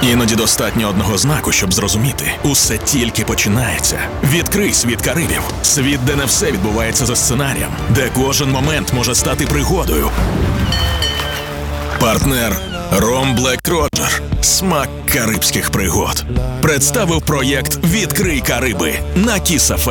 Іноді достатньо одного знаку, щоб зрозуміти. Усе тільки починається. Відкрий світ Карибів. Світ, де не все відбувається за сценарієм. Де кожен момент може стати пригодою. Партнер Ром Блек Роджер. Смак карибських пригод. Представив проєкт «Відкрий Кариби» на Kiss FM.